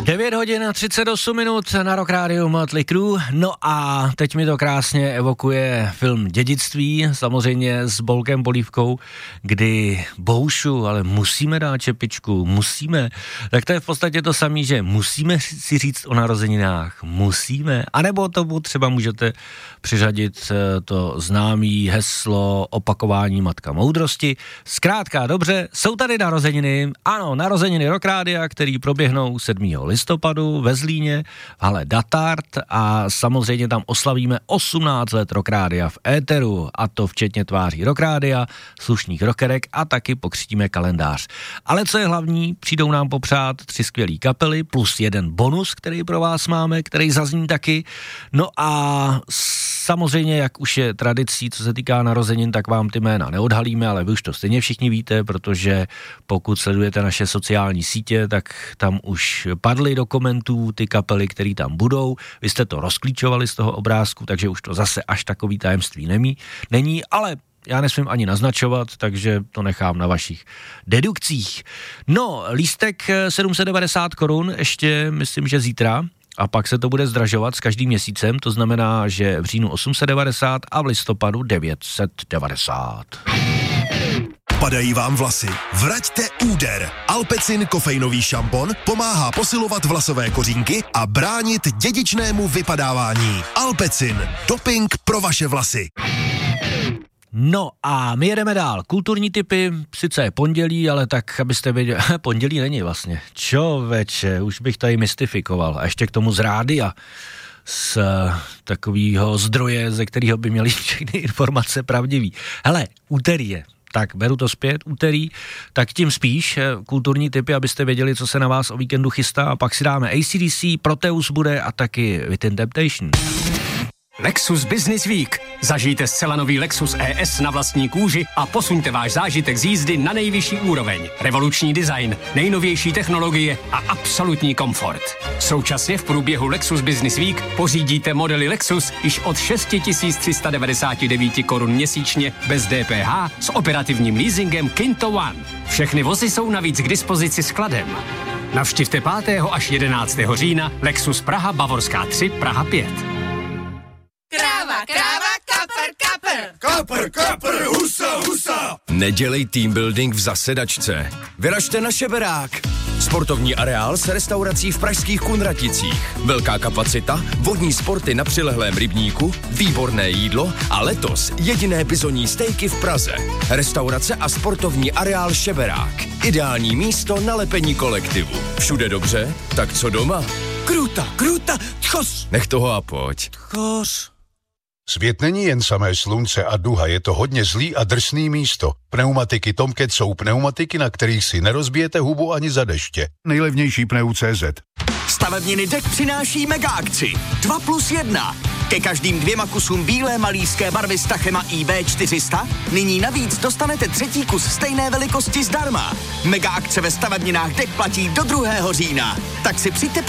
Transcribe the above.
9 hodin a 38 minut na Rock Radio Mötley Crüe. No a teď mi to krásně evokuje film Dědictví, samozřejmě s Bolkem Polívkou, kdy bohušu, ale musíme dát čepičku, musíme. Tak to je v podstatě to samé, že musíme si říct o narozeninách, musíme. A nebo to třeba můžete přiřadit to známý heslo opakování matka moudrosti. Zkrátka, dobře, jsou tady narozeniny, ano, narozeniny Rock Rádia, který proběhnou 7. listopadu ve Zlíně v hale Datard a samozřejmě tam oslavíme 18 let Rock Rádia v éteru, a to včetně tváří Rock Rádia, slušných rockerek a taky pokřtíme kalendář. Ale co je hlavní, přijdou nám popřát 3 skvělý kapely plus jeden bonus, který pro vás máme, který zazní taky. No a samozřejmě, jak už je tradicí, co se týká narozenin, tak vám ty jména neodhalíme, ale vy už to stejně všichni víte, protože pokud sledujete naše sociální sítě, tak tam už padly do komentů ty kapely, které tam budou. Vy jste to rozklíčovali z toho obrázku, takže už to zase až takový tajemství není, ale já nesmím ani naznačovat, takže to nechám na vašich dedukcích. No, lístek 790 korun, ještě myslím, že zítra, a pak se to bude zdražovat s každým měsícem, to znamená, že v říjnu 890 a v listopadu 990. Padají vám vlasy? Vraťte úder. Alpecin kofeinový šampon pomáhá posilovat vlasové kořínky a bránit dědičnému vypadávání. Alpecin. Doping pro vaše vlasy. No a my jedeme dál. Kulturní tipy, sice je pondělí, ale tak, abyste věděli, pondělí není vlastně. Čověče, už bych tady mystifikoval. A ještě k tomu z rádia, z takového zdroje, ze kterého by měly všechny informace pravdivý. Hele, úterý je. Tak beru to zpět, úterý, tak tím spíš kulturní tipy, abyste věděli, co se na vás o víkendu chystá, a pak si dáme AC/DC, Proteus bude a taky Within Temptation. Lexus Business Week. Zažijte zcela nový Lexus ES na vlastní kůži a posuňte váš zážitek z jízdy na nejvyšší úroveň. Revoluční design, nejnovější technologie a absolutní komfort. Současně v průběhu Lexus Business Week pořídíte modely Lexus již od 6 399 korun měsíčně bez DPH s operativním leasingem Kinto One. Všechny vozy jsou navíc k dispozici skladem. Navštivte 5. až 11. října Lexus Praha Bavorská 3, Praha 5. Kapr, husa. Nedělej team building v zasedačce. Vyražte na Šeberák. Sportovní areál s restaurací v pražských Kunraticích. Velká kapacita, vodní sporty na přilehlém rybníku, výborné jídlo a letos jediné bizonní stejky v Praze. Restaurace a sportovní areál Šeberák. Ideální místo na lepení kolektivu. Všude dobře, tak co doma? Kruta, tchos. Nech toho a pojď. Tchos. Svět není jen samé slunce a duha, je to hodně zlý a drsný místo. Pneumatiky Tomcat jsou pneumatiky, na kterých si nerozbijete hubu ani za deště. Nejlevnější Pneu.cz. Stavebniny DEK přináší mega akci 2+1. Ke každým 2 kusům bílé malířské barvy s Tachema IB400 nyní navíc dostanete 3. kus stejné velikosti zdarma. Mega akce ve stavebninách DEK platí do 2. října. Tak si přijďte